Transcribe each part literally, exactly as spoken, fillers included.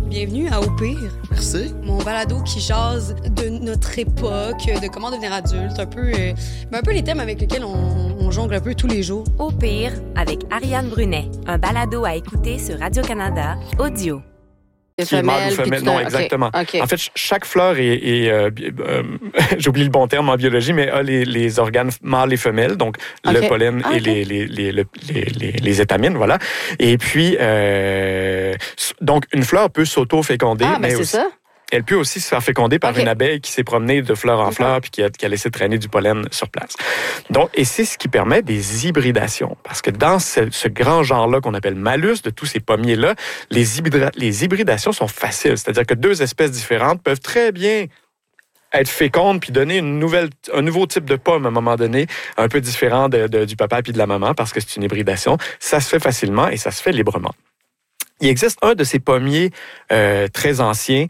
Bienvenue à Au pire. Merci. Mon balado qui jase de notre époque, de comment devenir adulte, un peu, euh, un peu les thèmes avec lesquels on, on jongle un peu tous les jours. Au pire, avec Ariane Brunet, un balado à écouter sur Radio-Canada, audio. Qui est mâle ou femelle, non, okay. exactement. Okay. En fait, chaque fleur est, est euh, euh, j'ai oublié le bon terme en biologie, mais a les, les organes mâles et femelles, donc okay. le pollen ah, et okay. les, les, les, les, les, les étamines, voilà. Et puis, euh, donc, une fleur peut s'auto-féconder, ah, mais ben c'est aussi, ça. elle peut aussi se faire féconder par okay. une abeille qui s'est promenée de fleur en okay. fleur puis qui a, qui a laissé traîner du pollen sur place. Donc, et c'est ce qui permet des hybridations. Parce que dans ce, ce grand genre-là qu'on appelle Malus, de tous ces pommiers-là, les, hybrida- les hybridations sont faciles. C'est-à-dire que deux espèces différentes peuvent très bien être fécondes puis donner une nouvelle, un nouveau type de pomme à un moment donné, un peu différent de, de, du papa puis de la maman parce que c'est une hybridation. Ça se fait facilement et ça se fait librement. Il existe un de ces pommiers euh, très anciens,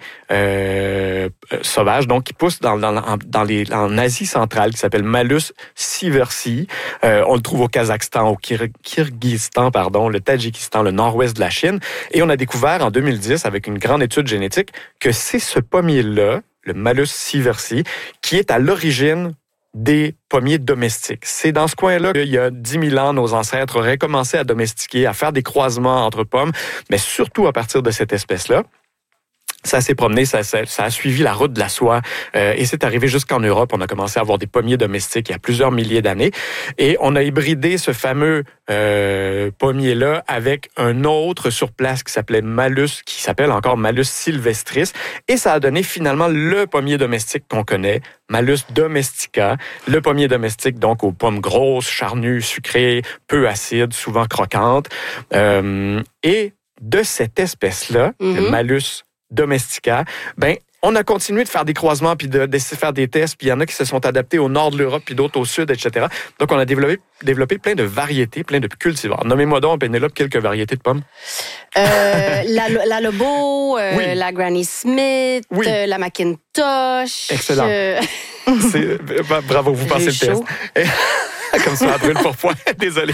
euh, euh, sauvages, donc qui pousse dans, dans, dans les, en Asie centrale, qui s'appelle Malus sieversii. Euh, on le trouve au Kazakhstan, au Kir- Kyrgyzstan, pardon, le Tadjikistan, le nord-ouest de la Chine. Et on a découvert en deux mille dix, avec une grande étude génétique, que c'est ce pommier-là, le Malus sieversii, qui est à l'origine des pommiers domestiques. C'est dans ce coin-là qu'il y a dix mille ans, nos ancêtres auraient commencé à domestiquer, à faire des croisements entre pommes, mais surtout à partir de cette espèce-là. Ça s'est promené, ça, ça, ça a suivi la route de la soie euh, et c'est arrivé jusqu'en Europe. On a commencé à avoir des pommiers domestiques il y a plusieurs milliers d'années et on a hybridé ce fameux euh, pommier-là avec un autre sur place qui s'appelait Malus, qui s'appelle encore Malus sylvestris et ça a donné finalement le pommier domestique qu'on connaît, Malus domestica, le pommier domestique donc aux pommes grosses, charnues, sucrées, peu acides, souvent croquantes. Euh, et de cette espèce-là, mm-hmm. le Malus domestica, ben on a continué de faire des croisements puis de, de faire des tests, puis il y en a qui se sont adaptés au nord de l'Europe puis d'autres au sud, et cetera. Donc on a développé développé plein de variétés, plein de cultivars. Nommez-moi donc, Pénélope, quelques variétés de pommes. Euh, la, la Lobo, euh, oui. la Granny Smith, oui. euh, la Macintosh. Excellent. Euh... C'est, bravo, vous passez J'ai le chaud. test. Comme ça, à brûle pour point. Désolé.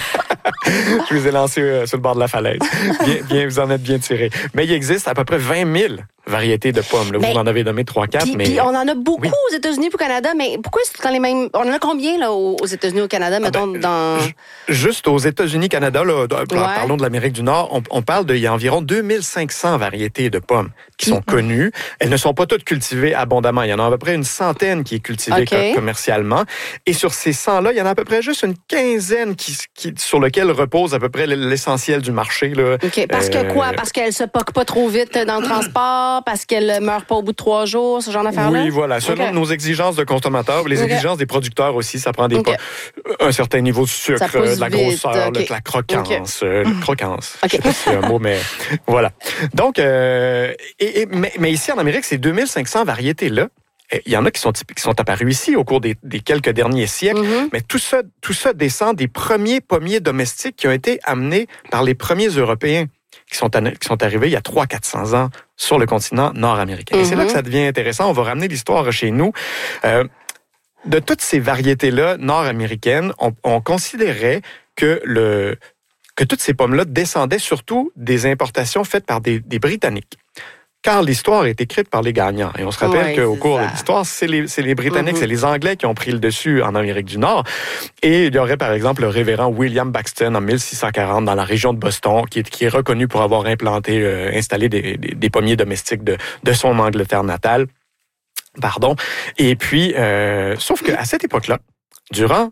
Je vous ai lancé euh, sur le bord de la falaise. Bien, bien, vous en êtes bien tiré. Mais il existe à peu près vingt mille variétés de pommes. Là. Vous ben, m'en avez nommé trois quatre. Puis, mais... puis on en a beaucoup oui. aux États-Unis et au Canada, mais pourquoi c'est dans les mêmes... On en a combien là, aux États-Unis et au Canada, mettons, ah ben, dans... Juste aux États-Unis, Canada, là, ouais. parlons de l'Amérique du Nord, on, on parle de, il y a environ deux mille cinq cents variétés de pommes qui sont connues. Elles ne sont pas toutes cultivées abondamment. Il y en a à peu près une centaine qui est cultivée okay. commercialement. Et sur ces cent-là, il y en a à peu près juste une quinzaine qui, qui, sur lesquelles repose à peu près l'essentiel du marché. Là. OK. Parce euh... que quoi? Parce qu'elles se poquent pas trop vite dans le transport? Parce qu'elles meurent pas au bout de trois jours? Ce genre d'affaires-là? Oui, voilà. Selon okay. nos exigences de consommateurs, les okay. exigences des producteurs aussi, ça prend des okay. pas, un certain niveau de sucre, de la grosseur, okay. de la croquance. Okay. Euh, croquance. Okay. Je sais pas si c'est un mot, mais voilà. Donc, euh, et, et, mais, mais ici en Amérique, ces deux mille cinq cents variétés-là, il y en a qui sont, qui sont apparus ici au cours des, des quelques derniers siècles, mm-hmm. mais tout ça, tout ça descend des premiers pommiers domestiques qui ont été amenés par les premiers Européens qui sont, qui sont arrivés il y a trois cents à quatre cents ans sur le continent nord-américain. Mm-hmm. Et c'est là que ça devient intéressant. On va ramener l'histoire chez nous. Euh, de toutes ces variétés-là nord-américaines, on, on considérait que le que toutes ces pommes-là descendaient surtout des importations faites par des, des Britanniques. Car l'histoire est écrite par les gagnants. Et on se rappelle ouais, qu'au cours ça. de l'histoire, c'est les, c'est les Britanniques, mm-hmm. c'est les Anglais qui ont pris le dessus en Amérique du Nord. Et il y aurait, par exemple, le révérend William Buxton en mille six cent quarante dans la région de Boston, qui est, qui est reconnu pour avoir implanté, euh, installé des, des, des pommiers domestiques de, de son Angleterre natale. Pardon. Et puis, euh, sauf qu'à cette époque-là, durant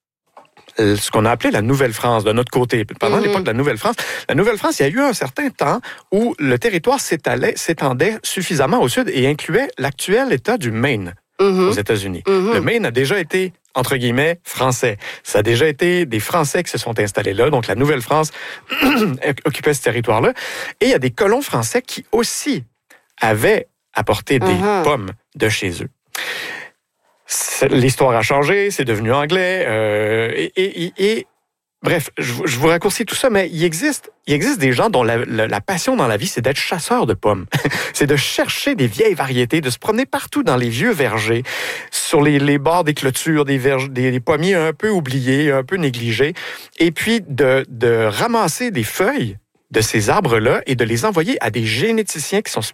ce qu'on a appelé la Nouvelle-France, de notre côté. Pendant mmh. l'époque de la Nouvelle-France, la Nouvelle-France, il y a eu un certain temps où le territoire s'étalait, s'étendait suffisamment au sud et incluait l'actuel État du Maine mmh. aux États-Unis. Mmh. Le Maine a déjà été, entre guillemets, français. Ça a déjà été des Français qui se sont installés là, donc la Nouvelle-France occupait ce territoire-là. Et il y a des colons français qui aussi avaient apporté des mmh. pommes de chez eux. L'histoire a changé, c'est devenu anglais, euh, et, et, et bref, je, je vous raccourcis tout ça, mais il existe, il existe des gens dont la, la, la passion dans la vie, c'est d'être chasseur de pommes. C'est de chercher des vieilles variétés, de se promener partout dans les vieux vergers, sur les, les bords des clôtures, des, verges, des, des pommiers un peu oubliés, un peu négligés, et puis de, de ramasser des feuilles de ces arbres-là et de les envoyer à des généticiens qui sont